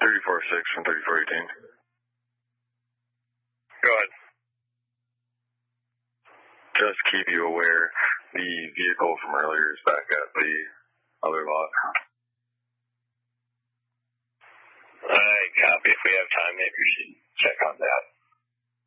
34-6 from 3418. Go ahead. Just keep you aware, the vehicle from earlier is back at the other lot. Alright, copy. If we have time, maybe we should check on that.